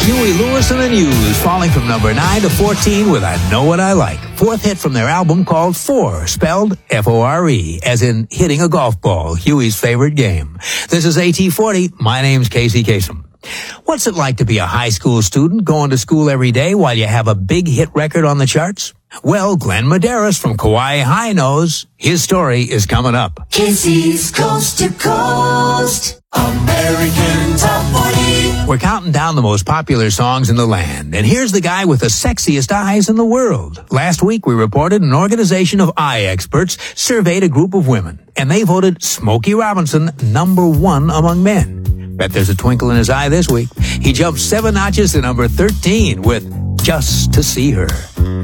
Huey Lewis and the News, falling from number 9 to 14 with I Know What I Like. Fourth hit from their album called Four, spelled F-O-R-E, as in hitting a golf ball, Huey's favorite game. This is AT40. My name's Casey Kasem. What's it like to be a high school student going to school every day while you have a big hit record on the charts? Well, Glenn Medeiros from Kauai High knows. His story is coming up. Casey's Coast to Coast, American Top 40. We're counting down the most popular songs in the land, and here's the guy with the sexiest eyes in the world. Last week, we reported an organization of eye experts surveyed a group of women, and they voted Smokey Robinson number 1 among men. Bet there's a twinkle in his eye this week. He jumped 7 notches to number 13 with Just to See Her.